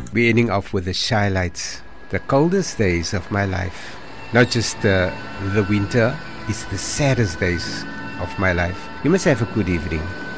We're ending off with the Shy Lights. The coldest days of my life. Not just the winter, it's the saddest days of my life. You must have a good evening.